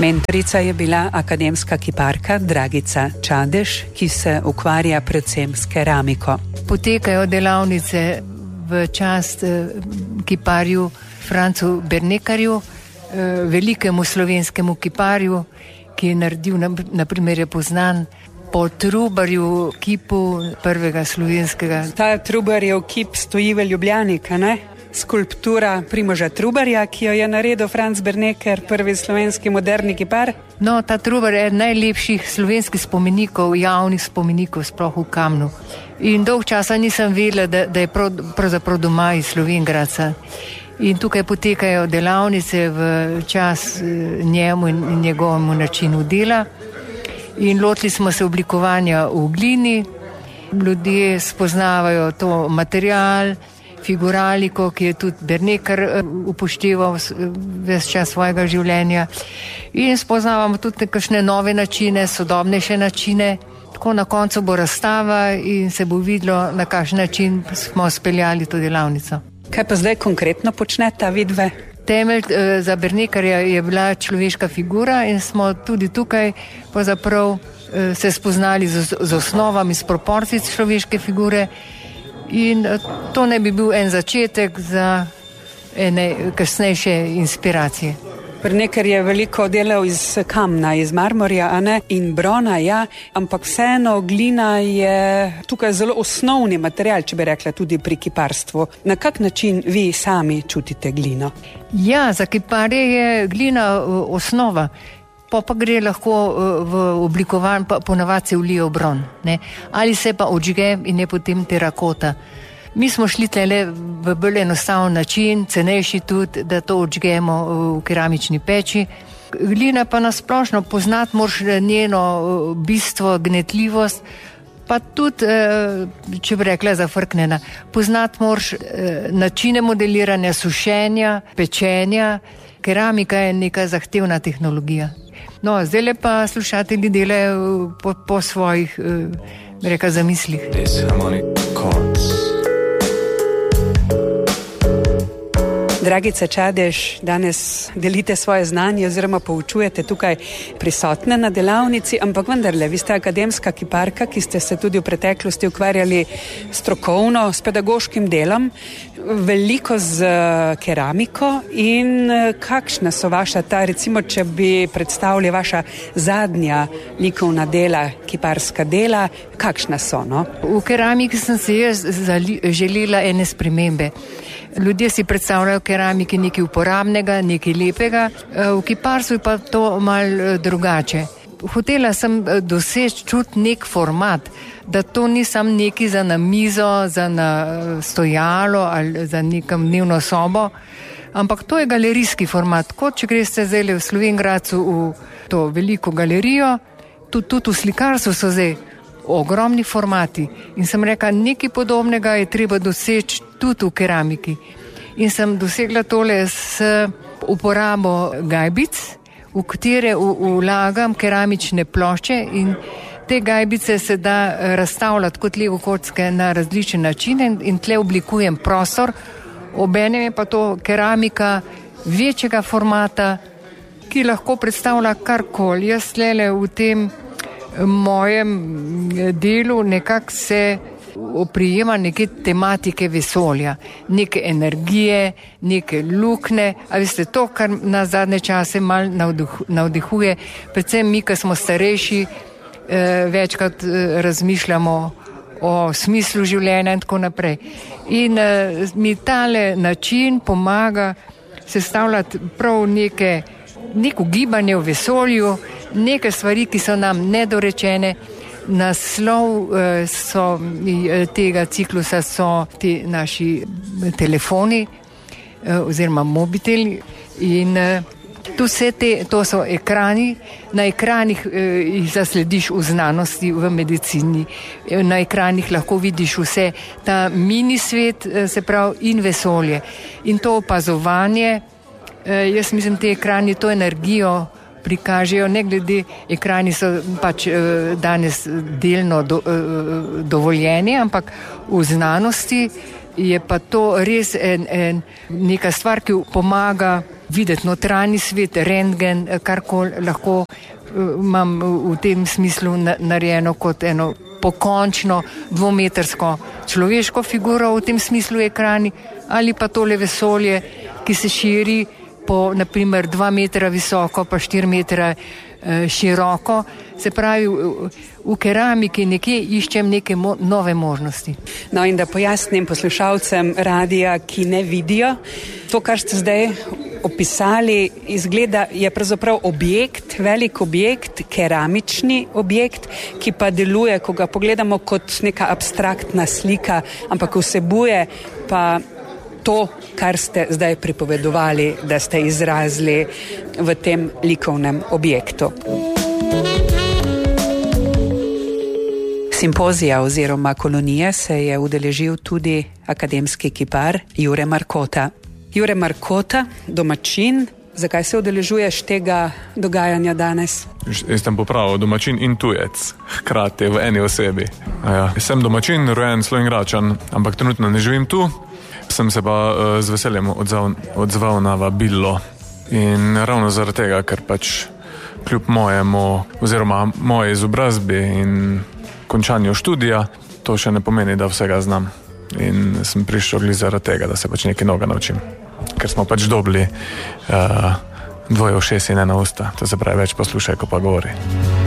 Mentorica je bila akademska kiparka Dragica Čadež, ki se ukvarja predvsem s keramiko. Potekajo delavnice v čast kiparju Francu Bernekarju, velikemu slovenskemu kiparju, ki je naredil, naprimer je poznan po Trubarju kipu prvega slovenskega. Ta Trubarjev kip stoji v Ljubljani, ne? Skulptura Primoža Trubarja, ki jo je naredil Franc Bernekar, prvi slovenski moderni kipar. No, ta Trubar je najlepših slovenskih spomenikov, javnih spomenikov, sploh v kamnu. In dolg časa nisem vedela, da je pravzaprav doma iz Slovenj Gradca. In tukaj potekajo delavnice v čas njemu in njegovemu načinu dela. In lotili smo se oblikovanja v glini. Ljudje spoznavajo to material, figuraliko, ki je tudi Bernekar upošteval ves čas svojega življenja. In spoznavamo tudi kakšne nove načine, sodobnejše načine. Tako na koncu bo razstava in se bo videlo, na kakšen način smo speljali to delavnico. Kaj pa zdaj konkretno počneta vidve? Temelj za Bernekarja je bila človeška figura in smo tudi tukaj pravzaprav se spoznali z osnovami, s proporcij človeške figure. In to ne bi bil en začetek za ene kasnejše inspiracije. Bernekar je veliko delal iz kamna, iz marmorja, a ne, in brona, ja, ampak vseeno glina je tukaj zelo osnovni material, če bi rekla, tudi pri kiparstvu. Na kak način vi sami čutite glino? Ja, za kiparje je glina osnova. Pa gre lahko v oblikovan, ponavadi se vlije v bron, ne? Ali se pa odžge in je potem terakota. Mi smo šli tle v bolj enostaven način, cenejši tudi, da to odžgemo v keramični peči. Glina pa nasplošno poznati moraš njeno bistvo, gnetljivost, pa tudi, če bi rekla zafrknjena, poznati moraš načine modeliranja, sušenja, pečenja. Keramika je neka zahtevna tehnologija. No, zdaj pa slušatelji delajo po svojih, zamislih. Dragica Čadež, danes delite svoje znanje oziroma poučujete tukaj prisotne na delavnici, ampak vendarle, vi ste akademska kiparka, ki ste se tudi v preteklosti ukvarjali strokovno, s pedagoškim delom, veliko z keramiko. In kakšna so vaša recimo, če bi predstavili vaša zadnja likovna dela, kiparska dela, kakšna so, no? V keramiki sem se jaz želela ene spremembe. Ljudje si predstavljajo keramiki nekaj uporabnega, nekaj lepega, v kiparstvu je pa to malo drugače. Hotela sem doseči čut nek format, da to ni samo nekaj za na mizo, za na stojalo ali za nekam dnevno sobo, ampak to je galerijski format. Kot če greste zdaj v Slovenj Gradcu v to veliko galerijo, tudi v slikarstvu so zdaj ogromni formati. In sem rekla, nekaj podobnega je treba doseči tudi v keramiki. In sem dosegla tole s uporabo gajbic, v katere vlagam keramične plošče in te gajbice se da razstavljati kot lego kocke na različne načine in tle oblikujem prostor. Obenem je pa to keramika večjega formata, ki lahko predstavlja karkoli. Jaz tlele v tem mojem delu nekako se oprijema neke tematike vesolja, neke energije, neke lukne, a veste, to, kar nas zadnje čase malo navdihuje, predvsem mi, ki smo starejši, večkrat razmišljamo o smislu življenja in tako naprej. In mi tale način pomaga sestavljati prav neko gibanje v vesolju, neke stvari, ki so nam nedorečene. Naslov tega ciklusa so ti naši telefoni oziroma mobiteli in to so ekrani. Na ekranih jih zaslediš v znanosti, v medicini. Na ekranih lahko vidiš vse ta mini svet, se pravi, in vesolje. In to opazovanje, jaz mislim, te ekrani to energijo prikažejo, ne glede, ekrani so pač danes delno dovoljeni, ampak v znanosti je pa to res neka stvar, ki pomaga videti notranji svet, rentgen, karkoli lahko imam v tem smislu narejeno kot eno pokončno dvometrsko človeško figuro v tem smislu ekrani ali pa tole vesolje, ki se širi po naprimer 2 metra visoko pa 4 metra široko. Se pravi, v keramiki nekje iščem neke nove možnosti. No in da pojasnim poslušalcem radija, ki ne vidijo, to, kar ste zdaj opisali, izgleda, je pravzaprav objekt, velik objekt, keramični objekt, ki pa deluje, ko ga pogledamo, kot neka abstraktna slika, ampak vsebuje pa to, kar ste zdaj pripovedovali, da ste izrazili v tem likovnem objektu. Simpozija oziroma kolonije se je udeležil tudi akademski kipar Jure Markota. Jure Markota, domačin, zakaj se udeležuješ tega dogajanja danes? Jaz sem popravil domačin in tujec, hkrati v eni osebi. Sem domačin, rojen Slovenjgračan, ampak trenutno ne živim tu. Sem se pa z veseljem odzval na vabilo in ravno zaradi tega, ker pač kljub mojemu oziroma moje izobrazbi in končanju študija, to še ne pomeni, da vsega znam. In sem prišel zaradi tega, da se pač nekaj novega naučim. Ker smo pač dobili dvoje ušes in ena usta, to se pravi več poslušaj, ko pa govori.